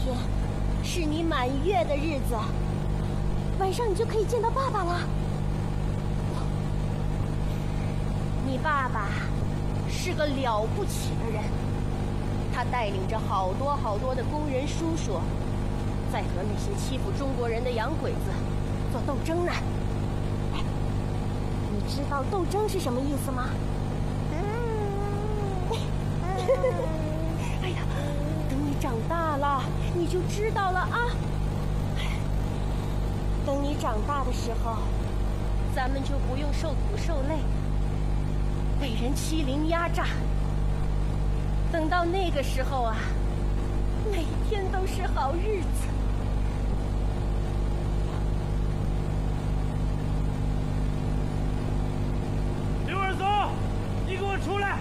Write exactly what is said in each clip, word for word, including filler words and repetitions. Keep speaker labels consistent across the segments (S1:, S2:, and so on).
S1: 天是你满月的日子，晚上你就可以见到爸爸了。你爸爸是个了不起的人，他带领着好多好多的工人叔叔，在和那些欺负中国人的洋鬼子做斗争呢。哎，你知道斗争是什么意思吗？哎呀，等你长大了，你就知道了啊！等你长大的时候，咱们就不用受苦受累，被人欺凌压榨。等到那个时候啊，每天都是好日子。
S2: 刘二松，你给我出来！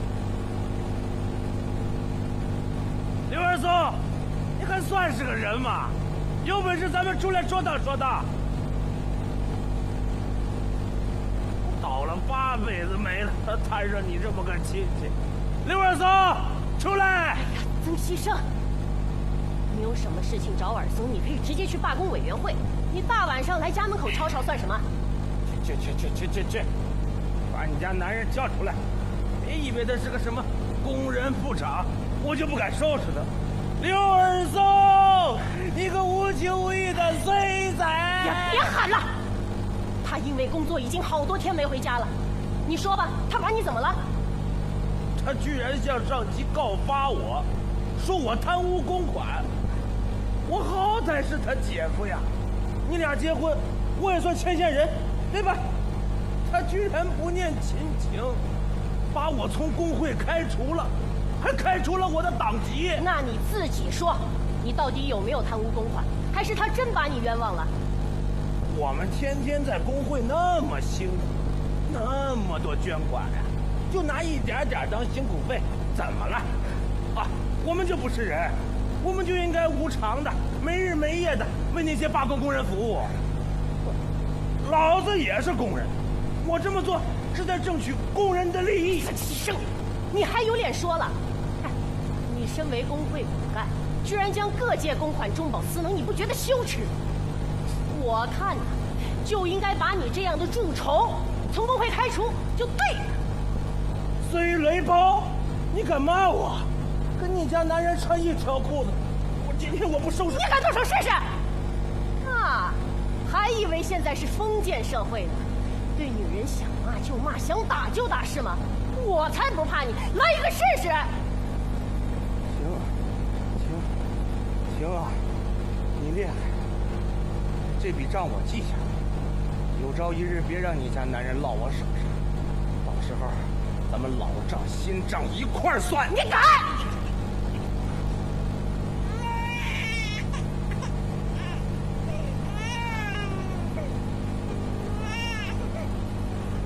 S2: 刘二松，你还算是个人吗？有本事咱们出来说道说道。倒了八辈子霉了，摊上你这么个亲戚。刘二松，出来！
S1: 哎呀，曾希生，你有什么事情找尔松，你可以直接去罢工委员会。你大晚上来家门口吵吵算什么？
S2: 去去去去去去！把你家男人叫出来！别以为他是个什么工人部长，我就不敢收拾他。刘二松，你个无情无义的衰仔！
S1: 呀，别喊了！他因为工作已经好多天没回家了。你说吧，他把你怎么了？
S2: 他居然向上级告发我，说我贪污公款。我好歹是他姐夫呀，你俩结婚，我也算牵线人，对吧？他居然不念亲情，把我从工会开除了，还开除了我的党籍。
S1: 那你自己说，你到底有没有贪污公款，还是他真把你冤枉了？
S2: 我们天天在工会那么辛苦，那么多捐款呀、啊，就拿一点点当辛苦费，怎么了？啊，我们就不是人，我们就应该无偿的、没日没夜的为那些罢工工人服务。老子也是工人，我这么做是在争取工人的利益。
S1: 曾希生，你还有脸说了？哎，你身为工会骨干，居然将各界公款中饱私囊，你不觉得羞耻？我看呢，就应该把你这样的蛀虫从工会开除，就对了。
S2: 随雷包，你敢骂我？跟你家男人穿一条裤子，我今天我不收拾
S1: 你敢动手试试？啊，还以为现在是封建社会呢，对女人想骂就骂，想打就打是吗？我才不怕你，来一个试试。
S2: 行，行，行啊，你厉害。这笔账我记下来，有朝一日别让你家男人落我手上，到时候咱们老账新账一块儿算。
S1: 你敢！